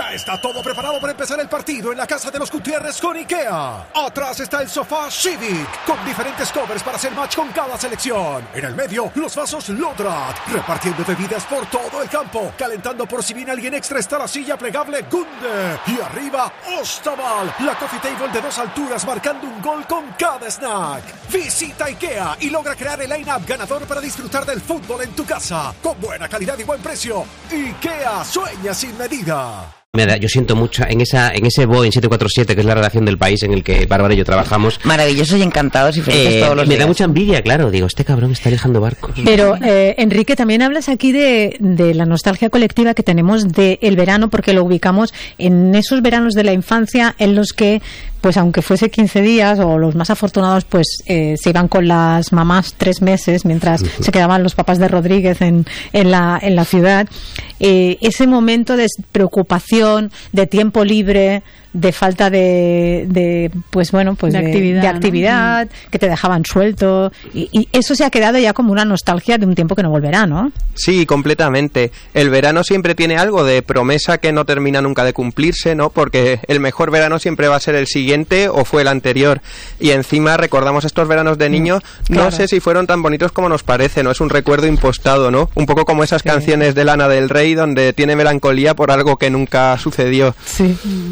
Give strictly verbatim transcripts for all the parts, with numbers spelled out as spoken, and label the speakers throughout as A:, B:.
A: Ya está todo preparado para empezar el partido en la casa de los Gutiérrez con IKEA. Atrás está el sofá Civic, con diferentes covers para hacer match con cada selección. En el medio, los vasos Lodrat, repartiendo bebidas por todo el campo. Calentando por si viene alguien extra está la silla plegable Gunde. Y arriba, Ostaval, la coffee table de dos alturas marcando un gol con cada snack. Visita IKEA y logra crear el line-up ganador para disfrutar del fútbol en tu casa. Con buena calidad y buen precio. IKEA, sueña sin medida.
B: Me da, yo siento mucho en esa en ese Boeing siete cuatro siete, que es la redacción del País en el que Bárbara y yo trabajamos.
C: Maravillosos y encantados y felices
B: eh,
C: todos los
B: me
C: días.
B: da mucha envidia, claro. Digo, este cabrón está dejando barcos.
D: Pero, eh, Enrique, también hablas aquí de, de la nostalgia colectiva que tenemos del verano, porque lo ubicamos en esos veranos de la infancia en los que, pues aunque fuese quince días, o los más afortunados, pues eh, se iban con las mamás tres meses, mientras uh-huh. se quedaban los papás de Rodríguez en, en, la, en la ciudad. Eh, ese momento de preocupación, de tiempo libre, de falta de, de pues bueno, pues
E: de, de actividad,
D: de actividad ¿no? que te dejaban suelto, y, y eso se ha quedado ya como una nostalgia de un tiempo que no volverá, ¿no?
F: Sí, completamente. El verano siempre tiene algo de promesa que no termina nunca de cumplirse, ¿no? Porque el mejor verano siempre va a ser el siguiente o fue el anterior, y encima recordamos estos veranos de niños, mm, claro. no sé si fueron tan bonitos como nos parece, ¿no? Es un recuerdo impostado, ¿no? Un poco como esas sí. canciones de Lana del Rey donde tiene melancolía por algo que nunca sucedió.
D: Sí.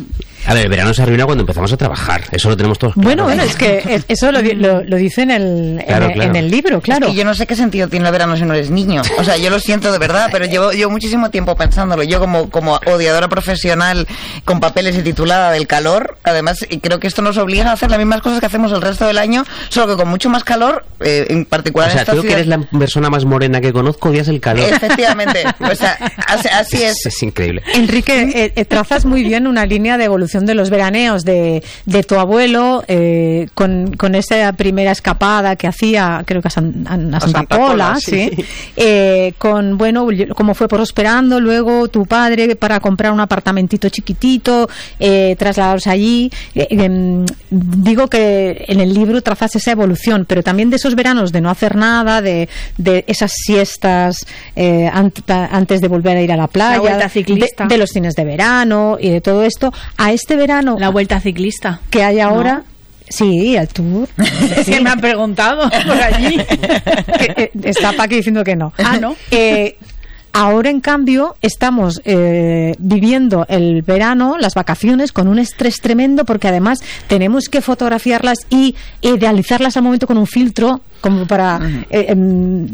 B: A ver, el verano se arruina cuando empezamos a trabajar. Eso lo tenemos todos claro.
D: Bueno, bueno, es que eso lo, lo, lo dice en el,
B: claro,
D: en,
B: claro.
D: en el libro, claro.
C: Es que yo no sé qué sentido tiene el verano si no eres niño. O sea, yo lo siento de verdad, pero llevo, llevo muchísimo tiempo pensándolo. Yo como, como odiadora profesional con papeles y titulada del calor, además creo que esto nos obliga a hacer las mismas cosas que hacemos el resto del año, solo que con mucho más calor, eh, en particular
B: o sea,
C: en esta
B: tú
C: ciudad.
B: que eres la persona más morena que conozco, odias el calor.
C: Efectivamente, o sea, así, así es.
B: Es, es increíble.
D: Enrique, eh, eh, trazas muy bien una línea de evolución de los veraneos de, de tu abuelo, eh, con, con esa primera escapada que hacía, creo que a, San, a, a Santa,
F: Santa
D: Pola,
F: Pola,
D: sí,
F: sí.
D: Eh, con, bueno, cómo fue prosperando luego tu padre para comprar un apartamentito chiquitito, eh, trasladarse allí. Eh, eh, digo que en el libro trazas esa evolución, pero también de esos veranos de no hacer nada, de, de esas siestas eh, ant, antes de volver a ir a la playa,
E: la vuelta ciclista.
D: De, de los fines de verano y de todo esto, a este verano...
E: La vuelta ciclista.
D: Que hay ahora... ¿No? Sí, al tour.
E: Es que me han preguntado por allí.
D: que, eh, está Paqui diciendo que no.
E: Ah, ¿no?
D: Eh, ahora, en cambio, estamos eh, viviendo el verano, las vacaciones, con un estrés tremendo, porque además tenemos que fotografiarlas y idealizarlas al momento con un filtro, como para eh, eh,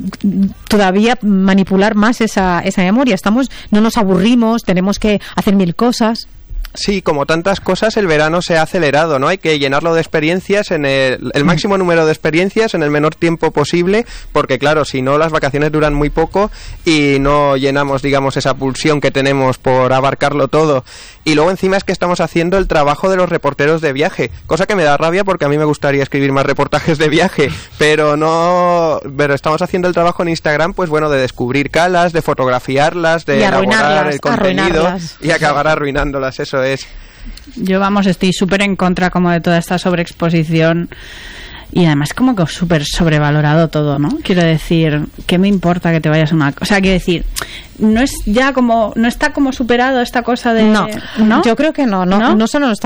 D: todavía manipular más esa, esa memoria. Estamos, no nos aburrimos, tenemos que hacer mil cosas.
F: Sí, como tantas cosas, el verano se ha acelerado, ¿no? Hay que llenarlo de experiencias, en el, el máximo número de experiencias en el menor tiempo posible, porque claro, si no, las vacaciones duran muy poco y no llenamos, digamos, esa pulsión que tenemos por abarcarlo todo. Y luego encima es que estamos haciendo el trabajo de los reporteros de viaje, cosa que me da rabia porque a mí me gustaría escribir más reportajes de viaje, pero no, pero estamos haciendo el trabajo en Instagram, pues bueno, de descubrir calas, de fotografiarlas, de elaborar el contenido y acabar arruinándolas, eso es.
E: Yo, vamos, estoy súper en contra como de toda esta sobreexposición y además como que súper sobrevalorado todo, ¿no? Quiero decir, ¿qué me importa que te vayas a una... O sea, quiero decir, no es ya como... No está como superado esta cosa de...
D: No,
E: ¿no?
D: Yo creo que no. No, no, no solo no está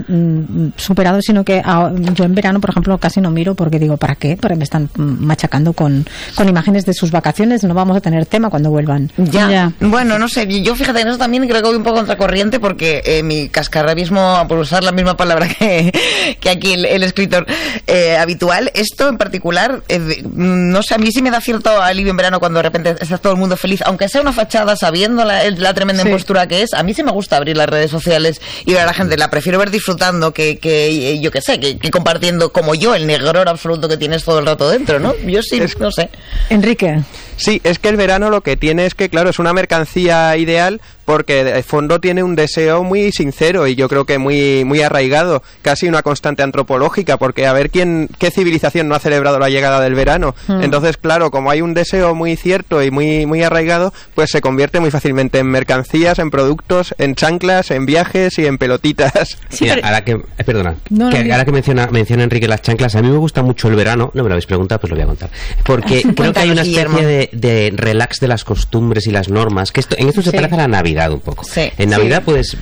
D: superado, sino que ah, yo en verano, por ejemplo, casi no miro porque digo, ¿para qué? Porque me están machacando con, con imágenes de sus vacaciones. No vamos a tener tema cuando vuelvan.
C: Ya. ya. Bueno, no sé. Yo, fíjate, en eso también creo que voy un poco contracorriente porque eh, mi cascarrabiismo, por usar la misma palabra que, que aquí el, el escritor eh, habitual, esto en particular, eh, no sé, a mí sí me da cierto alivio en verano cuando de repente está todo el mundo feliz, aunque sea una fachada, sabiendo la, la tremenda sí. impostura que es. A mí sí me gusta abrir las redes sociales y ver a la gente. La prefiero ver disfrutando que, que yo qué sé, que, que compartiendo como yo el negror absoluto que tienes todo el rato dentro, ¿no? Yo sí, es, no sé.
D: Enrique.
F: Sí, es que el verano lo que tiene es que, claro, es una mercancía ideal porque de fondo tiene un deseo muy sincero y yo creo que muy muy arraigado, casi una constante antropológica, porque a ver quién qué civilización no ha celebrado la llegada del verano. Mm. Entonces, claro, como hay un deseo muy cierto y muy muy arraigado, pues se convierte muy fácilmente en mercancías, en productos, en chanclas, en viajes y en pelotitas.
B: Sí, Mira, pero... ahora que eh, perdona, no, que, no, ahora que menciona menciona Enrique las chanclas, a mí me gusta mucho el verano, no me lo habéis preguntado, pues lo voy a contar, porque creo que hay una especie de, de relax de las costumbres y las normas, que esto en esto se sí. parece a la Navidad un poco. Sí, en Navidad sí. puedes